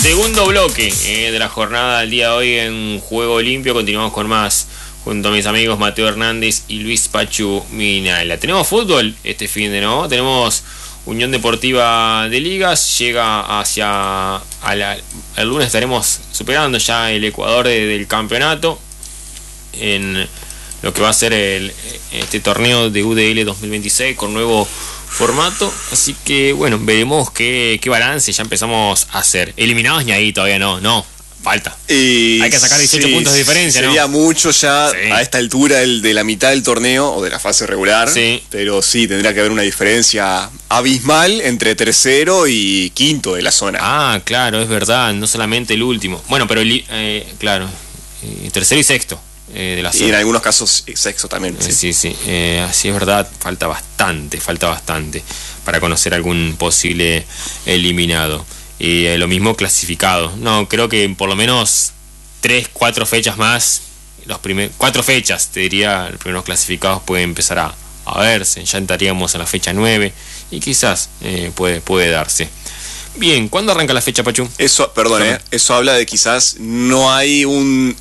Segundo bloque de la jornada del día de hoy en Juego Limpio. Continuamos con más junto a mis amigos Mateo Hernández y Luis Pachu Minala. Tenemos fútbol este fin de, ¿no? Tenemos Unión Deportiva de Ligas. Llega hacia... el lunes estaremos superando ya el Ecuador del campeonato en lo que va a ser este torneo de UDL 2026 con nuevo formato, así que bueno, veremos qué balance ya empezamos a hacer. Eliminados ni ahí todavía no, falta. Hay que sacar 18 puntos de diferencia, sería ¿no? mucho ya Sí. a esta altura de la mitad del torneo o de la fase regular, Sí. pero sí, tendría que haber una diferencia abismal entre tercero y quinto de la zona. Ah, claro, es verdad, no solamente el último. Bueno, pero claro, tercero y sexto de la zona. Y en algunos casos sexto también. Sí, así es verdad, falta bastante para conocer algún posible eliminado. Y lo mismo clasificado. No, creo que por lo menos 3-4 fechas más, 4 fechas, te diría, los primeros clasificados pueden empezar a verse. Ya entraríamos a la fecha 9 y quizás puede darse. Bien, ¿cuándo arranca la fecha, Pachu? Eso, perdón, eso habla de quizás no hay un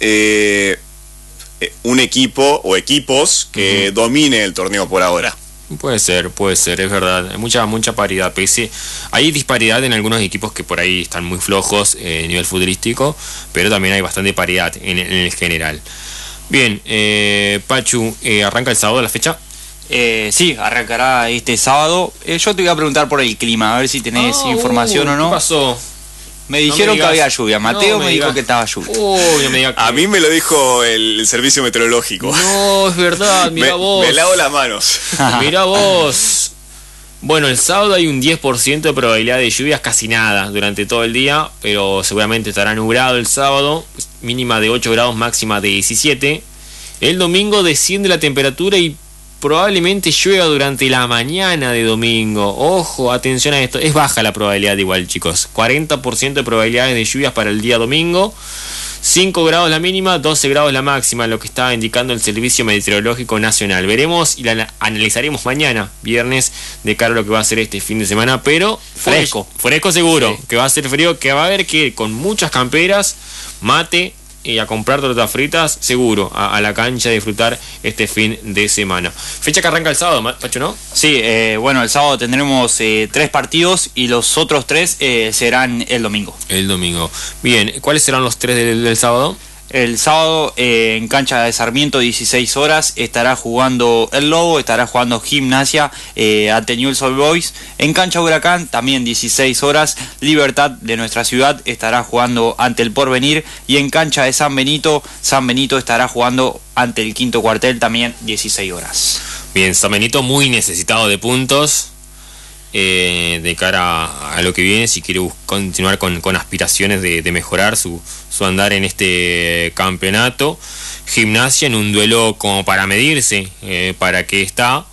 equipo o equipos que domine el torneo por ahora. Puede ser, es verdad. Hay mucha paridad. Hay disparidad en algunos equipos que por ahí están muy flojos a nivel futbolístico, pero también hay bastante paridad en el general. Bien, Pachu, ¿arranca el sábado la fecha? Sí, arrancará este sábado. Yo te voy a preguntar por el clima, a ver si tenés información o no. ¿Qué pasó? Me dijeron que había lluvia. Mateo No me dijo que estaba lluvia. No me digas que... A mí me lo dijo el servicio meteorológico. No, es verdad, mira vos. Me lavo las manos. Mira vos. Bueno, el sábado hay un 10% de probabilidad de lluvias, casi nada durante todo el día, pero seguramente estará nublado el sábado, mínima de 8 grados, máxima de 17. El domingo desciende la temperatura y probablemente llueva durante la mañana de domingo. Ojo, atención a esto. Es baja la probabilidad igual, chicos. 40% de probabilidades de lluvias para el día domingo. 5 grados la mínima, 12 grados la máxima, lo que está indicando el Servicio Meteorológico Nacional. Veremos y la analizaremos mañana, viernes, de cara a lo que va a ser este fin de semana. Pero fresco seguro. Sí. Que va a ser frío, que va a haber que ir con muchas camperas, mate y a comprar tortas fritas, seguro, a la cancha a disfrutar este fin de semana. Fecha que arranca el sábado, Pacho, ¿no? Sí, bueno, el sábado tendremos 3 partidos y los otros 3 serán el domingo. El domingo. Bien, ¿cuáles serán los 3 del sábado? El sábado en cancha de Sarmiento, 16 horas, estará jugando el Lobo, estará jugando Gimnasia ante Newell's Old Boys. En cancha Huracán, también 16 horas, Libertad de nuestra ciudad estará jugando ante el Porvenir. Y en cancha de San Benito estará jugando ante el Quinto Cuartel, también 16 horas. Bien, San Benito muy necesitado de puntos de cara a lo que viene, si quiere continuar con aspiraciones de mejorar su andar en este campeonato. Gimnasia en un duelo como para medirse para qué está,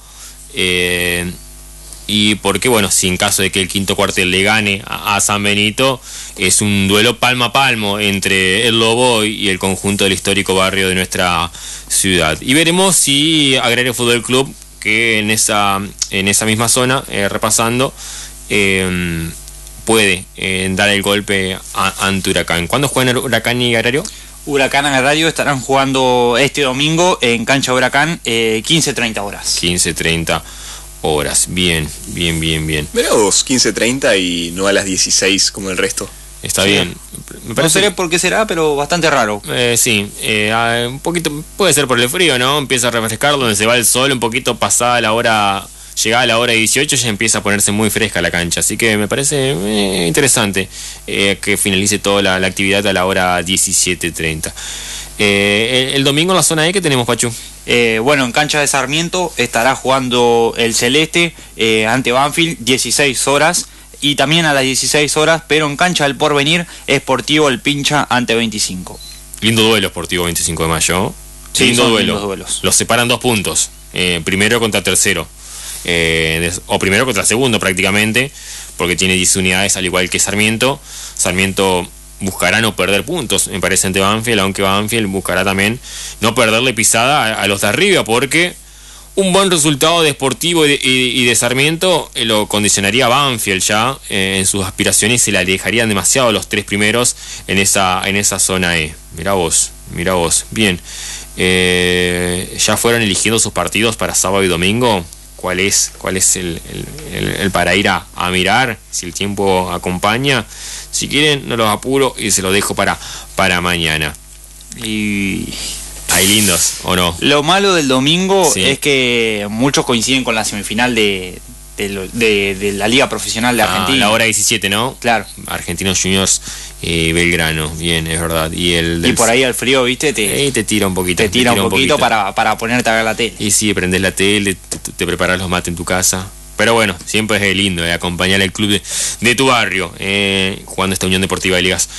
y porque bueno, si en caso de que el Quinto Cuartel le gane a San Benito, es un duelo palmo a palmo entre el Lobo y el conjunto del histórico barrio de nuestra ciudad. Y veremos si Agrario Fútbol Club, que en esa misma zona, repasando, puede dar el golpe ante Huracán. ¿Cuándo juegan Huracán y Agrario? Huracán y Agrario estarán jugando este domingo en cancha Huracán, 15:30 horas. 15:30 horas. Bien. Mirá vos, 15:30 y no a las 16 como el resto. Está bien. Me parece... No sé por qué será, pero bastante raro. Sí, un poquito, puede ser por el frío, ¿no? Empieza a refrescar donde se va el sol, un poquito pasada la hora, llegada la hora 18, ya empieza a ponerse muy fresca la cancha. Así que me parece interesante que finalice toda la actividad a la hora 17:30. El domingo en la zona E, ¿qué tenemos, Pachu? Bueno, en cancha de Sarmiento estará jugando el Celeste ante Banfield, 16 horas. Y también a las 16 horas, pero en cancha del Porvenir, Sportivo El Pincha ante 25. Lindo duelo, Sportivo 25 de mayo. Sí, lindo duelo. Lindos duelos. Los separan 2 puntos. Primero contra tercero. O primero contra segundo prácticamente, porque tiene 10 unidades al igual que Sarmiento. Sarmiento buscará no perder puntos, me parece, ante Banfield, aunque Banfield buscará también no perderle pisada a los de arriba, porque Un buen resultado deportivo y de Sarmiento lo condicionaría a Banfield ya en sus aspiraciones, se le alejarían demasiado los 3 primeros en esa zona E. Mirá vos, bien. Ya fueron eligiendo sus partidos para sábado y domingo. ¿Cuál es el para ir a mirar? Si el tiempo acompaña. Si quieren, no los apuro y se los dejo para mañana. Y hay lindos, ¿o no? lo malo del domingo Sí. es que muchos coinciden con la semifinal de la Liga Profesional de Argentina. La hora 17, ¿no? Claro. Argentinos Juniors Belgrano, bien, es verdad. Y por ahí al frío, ¿viste? te tira un poquito. Te tira un poquito para ponerte a ver la tele. Y sí, prendés la tele, te preparas los mates en tu casa. Pero bueno, siempre es lindo acompañar al club de tu barrio jugando esta Unión Deportiva de Ligas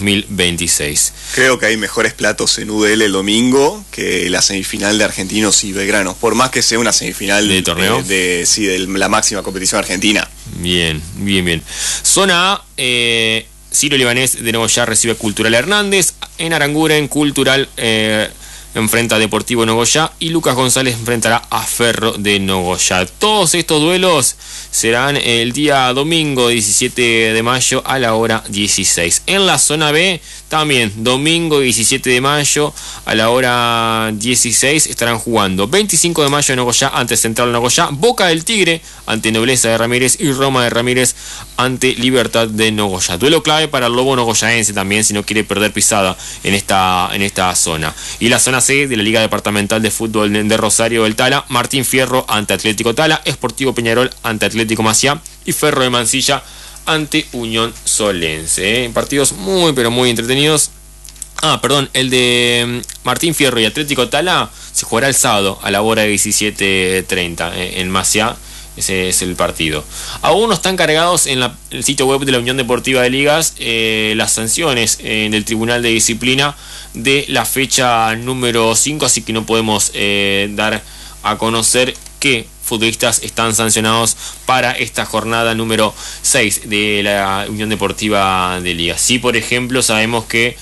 2026. Creo que hay mejores platos en UDL el domingo que la semifinal de Argentinos y Belgranos, por más que sea una semifinal ¿De torneo? de la máxima competición argentina. Bien. Zona A, Ciro Libanés de Nogoyá recibe Cultural Hernández. En Aranguren, Cultural enfrenta a Deportivo Nogoyá y Lucas González enfrentará a Ferro de Nogoyá. Todos estos duelos serán el día domingo 17 de mayo a la hora 16. En la zona B también domingo 17 de mayo a la hora 16 estarán jugando 25 de mayo de Nogoyá ante Central Nogoyá, Boca del Tigre ante Nobleza de Ramírez y Roma de Ramírez ante Libertad de Nogoyá. Duelo clave para el Lobo nogoyaense también si no quiere perder pisada en esta zona. Y la zona C de la Liga Departamental de Fútbol de Rosario del Tala, Martín Fierro ante Atlético Tala, Sportivo Peñarol ante Atlético Maciá y Ferro de Mansilla ante Unión Solense. Partidos muy pero muy entretenidos. El de Martín Fierro y Atlético Tala se jugará el sábado a la hora de 17:30 en Maciá. Ese es el partido. Aún no están cargados en el sitio web de la Unión Deportiva de Ligas las sanciones del Tribunal de Disciplina de la fecha número 5, así que no podemos dar a conocer qué futbolistas están sancionados para esta jornada número 6 de la Unión Deportiva de Ligas. Sí, por ejemplo, sabemos que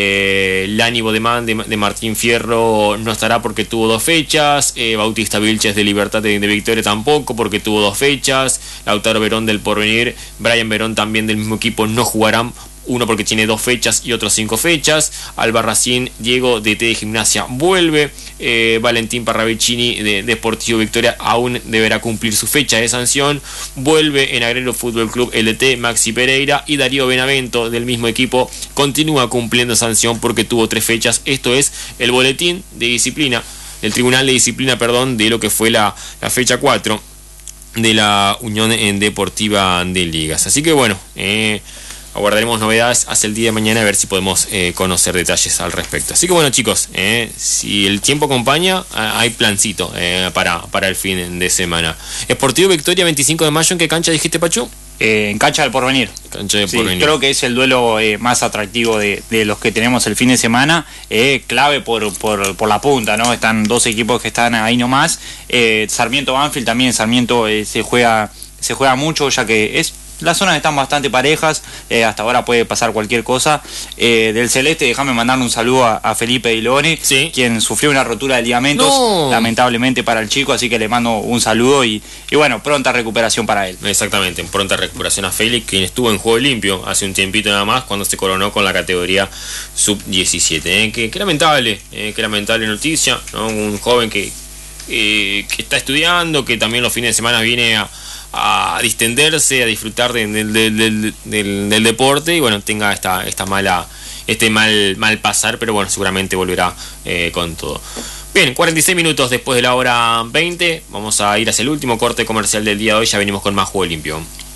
Lani Bodemán de Martín Fierro no estará porque tuvo 2 fechas, Bautista Vilches de Libertad de Victoria tampoco porque tuvo 2 fechas, Lautaro Verón del Porvenir, Brian Verón también del mismo equipo no jugarán, uno porque tiene 2 fechas y otro 5 fechas. Albarracín Diego de T de Gimnasia vuelve. Valentín Parravicini de Deportivo Victoria aún deberá cumplir su fecha de sanción. Vuelve en Agrelo Fútbol Club LT Maxi Pereira y Darío Benavento del mismo equipo continúa cumpliendo sanción porque tuvo 3 fechas. Esto es el boletín de disciplina, el Tribunal de Disciplina, de lo que fue la fecha 4 de la Unión Deportiva de Ligas. Así que bueno, aguardaremos novedades hasta el día de mañana a ver si podemos conocer detalles al respecto. Así que bueno, chicos, si el tiempo acompaña, hay plancito para el fin de semana. Sportivo Victoria 25 de mayo, ¿en qué cancha dijiste, Pachu? En Cancha del Porvenir. Cancha del Sí, Porvenir. creo que es el duelo más atractivo de los que tenemos el fin de semana, clave por la punta, ¿no? Están 2 equipos que están ahí nomás. Sarmiento Banfield también, Sarmiento se juega mucho, ya que las zonas están bastante parejas, hasta ahora puede pasar cualquier cosa. Del Celeste, déjame mandar un saludo a Felipe Dilone, Sí. quien sufrió una rotura de ligamentos, No. lamentablemente para el chico, así que le mando un saludo y bueno, pronta recuperación para él. Exactamente, en pronta recuperación a Félix, quien estuvo en Juego Limpio hace un tiempito nada más cuando se coronó con la categoría sub-17. Qué lamentable noticia, ¿no? Un joven que está estudiando, que también los fines de semana viene a distenderse, a disfrutar del deporte y bueno, tenga este mal pasar, pero bueno, seguramente volverá con todo. Bien, 46 minutos después de la hora 20, vamos a ir hacia el último corte comercial del día de hoy, ya venimos con más Juego Limpio.